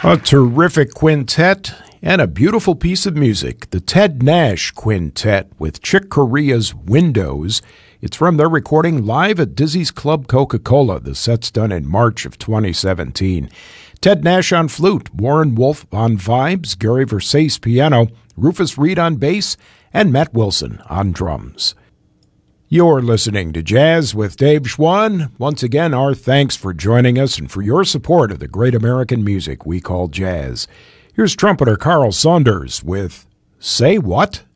A terrific quintet and a beautiful piece of music, the Ted Nash Quintet with Chick Corea's Windows. It's from their recording live at Dizzy's Club Coca-Cola. The set's done in March of 2017. Ted Nash on flute, Warren Wolf on vibes, Gary Versace piano, Rufus Reed on bass, and Matt Wilson on drums. You're listening to Jazz with Dave Schwann. Once again, our thanks for joining us and for your support of the great American music we call jazz. Here's trumpeter Carl Saunders with Say What?